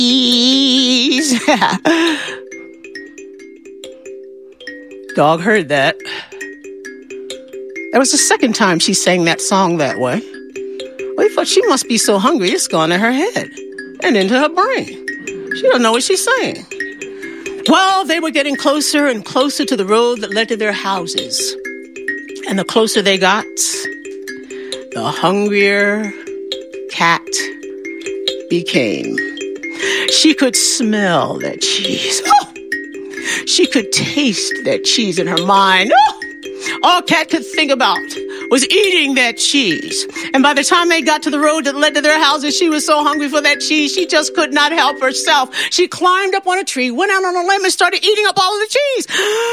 cheese. Dog heard that. That was the second time she sang that song that way. Well, he thought she must be so hungry it's gone to her head and into her brain. She don't know what she's saying. Well, they were getting closer and closer to the road that led to their houses. And the closer they got, the hungrier Cat became. She could smell that cheese. Oh! She could taste that cheese in her mind. Oh! All Cat could think about was eating that cheese. And by the time they got to the road that led to their houses, she was so hungry for that cheese, she just could not help herself. She climbed up on a tree, went out on a limb, and started eating up all of the cheese.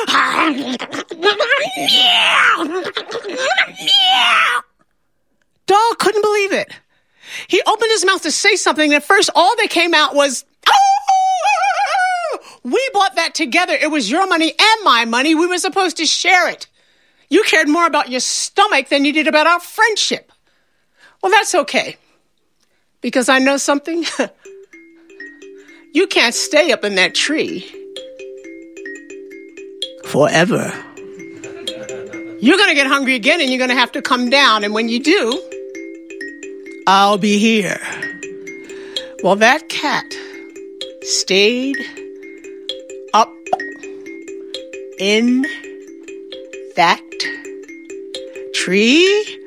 Dog couldn't believe it. He opened his mouth to say something, and at first all that came out was, "Oh, we bought that together. It was your money and my money. We were supposed to share it. You cared more about your stomach than you did about our friendship." Well, that's okay. Because I know something. You can't stay up in that tree forever. You're going to get hungry again, and you're going to have to come down. And when you do, I'll be here. Well, that cat stayed up in that tree